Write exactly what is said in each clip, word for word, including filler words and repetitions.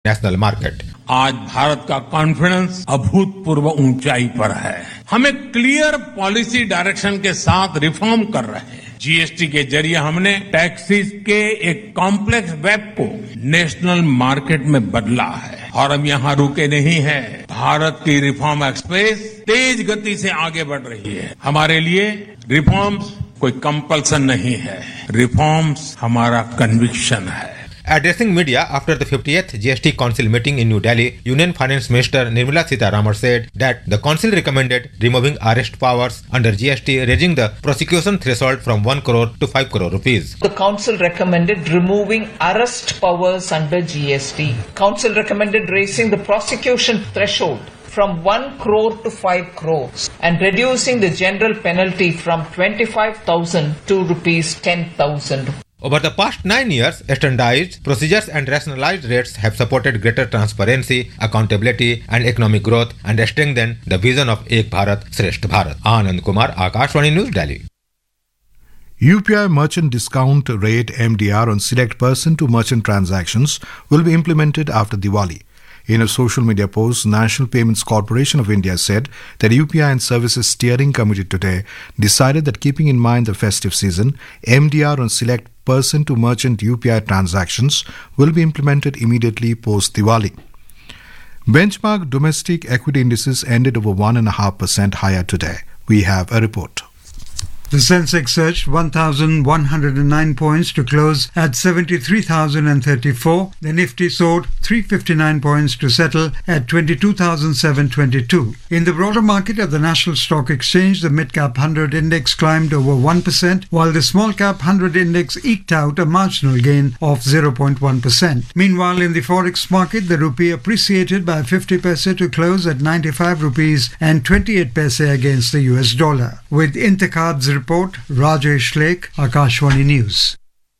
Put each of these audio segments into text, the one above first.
national market. आज भारत का confidence अभूतपूर्व ऊंचाई पर है. हम एक क्लियर पॉलिसी डायरेक्शन के साथ रिफॉर्म कर रहे हैं. जीएसटी के जरिए हमने टैक्सेस के एक कॉम्प्लेक्स वेब को नेशनल मार्केट में बदला है और हम यहाँ रुके नहीं हैं. भारत की रिफॉर्म एक्सप्रेस तेज गति से आगे बढ़ रही है. हमारे लिए रिफॉर्म्स कोई कंपल्सन नहीं है. रिफॉर्म्स हमारा कन्विक्शन है. Addressing media after the fiftieth G S T Council meeting in New Delhi, Union Finance Minister Nirmala Sitharaman said that the Council recommended removing arrest powers under G S T, raising the prosecution threshold from one crore to five crore rupees. The Council recommended removing arrest powers under G S T. Council recommended raising the prosecution threshold from one crore to five crores and reducing the general penalty from twenty-five thousand to rupees ten thousand. Over the past nine years, standardized procedures and rationalized rates have supported greater transparency, accountability and economic growth and strengthened the vision of Ek Bharat, Shresth Bharat. Anand Kumar, Akashvani News, Delhi. U P I merchant discount rate M D R on select person-to-merchant transactions will be implemented after Diwali. In a social media post, National Payments Corporation of India said that U P I and Services Steering Committee today decided that keeping in mind the festive season, M D R on select person-to-merchant U P I transactions will be implemented immediately post-Diwali. Benchmark domestic equity indices ended over one point five percent higher today. We have a report. The Sensex surged one thousand one hundred nine points to close at seventy-three thousand thirty-four. The Nifty soared three hundred fifty-nine points to settle at twenty-two thousand seven hundred twenty-two. In the broader market at the National Stock Exchange, the Mid-Cap one hundred index climbed over one percent, while the Small-Cap one hundred index eked out a marginal gain of zero point one percent. Meanwhile, in the Forex market, the rupee appreciated by fifty paise to close at ninety-five rupees and twenty-eight paise against the U S dollar. With Intercard's report, Rajesh Lake, Akashvani News.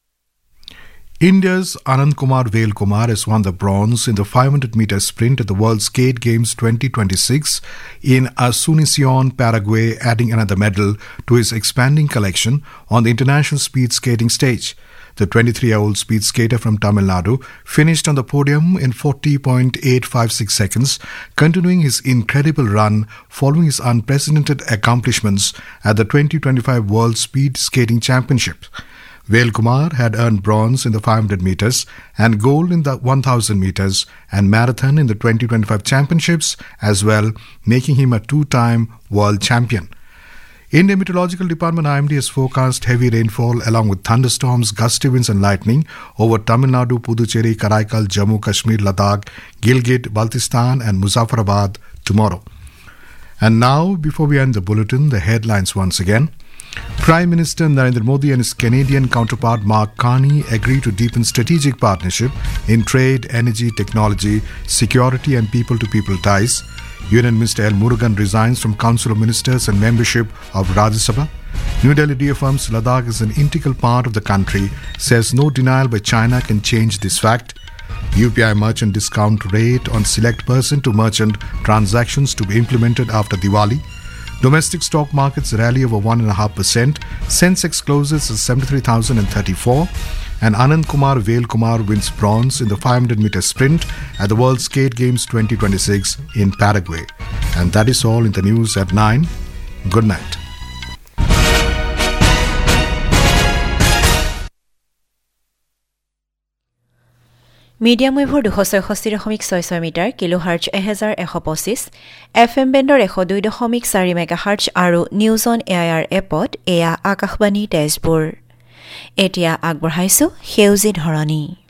India's Anand Kumar Velkumar has won the bronze in the five hundred meter sprint at the World Skate Games twenty twenty-six in Asunción, Paraguay, adding another medal to his expanding collection on the international speed skating stage. The twenty-three-year-old speed skater from Tamil Nadu finished on the podium in forty point eight five six seconds, continuing his incredible run following his unprecedented accomplishments at the twenty twenty-five World Speed Skating Championships. Velkumar had earned bronze in the five hundred meters and gold in the one thousand meters and marathon in the twenty twenty-five championships as well, making him a two-time world champion. Indian Meteorological Department I M D has forecast heavy rainfall along with thunderstorms, gusty winds and lightning over Tamil Nadu, Puducherry, Karaikal, Jammu, Kashmir, Ladakh, Gilgit, Baltistan and Muzaffarabad tomorrow. And now, before we end the bulletin, the headlines once again. Prime Minister Narendra Modi and his Canadian counterpart Mark Carney agreed to deepen strategic partnership in trade, energy, technology, security and people-to-people ties. Union Minister L. Murugan resigns from Council of Ministers and membership of Rajya Sabha. New Delhi reaffirms Ladakh is an integral part of the country, says no denial by China can change this fact. U P I merchant discount rate on select person-to-merchant transactions to be implemented after Diwali. Domestic stock markets rally over one point five percent. Sensex closes at seventy-three thousand thirty-four. And Anand Kumar Velkumar wins bronze in the five hundred meter sprint at the World Skate Games twenty twenty-six in Paraguay. And that is all in the news at nine. Good night. Medium ৱেভৰ দুশ ছয়ষষ্ঠি দশমিক ছয় ছয় metre কিলোহাৰ্টজ এহেজাৰ এশ পঁচিছ, F M বেণ্ডৰ এশ দুই দশমিক চাৰি মেগাহাৰ্টজ আৰু নিউজ অন এয়াৰ এপত এয়া আকাশবাণী তেজপুৰ। এতিয়া আগবঢ়াইছো সেউজী ধৰণী।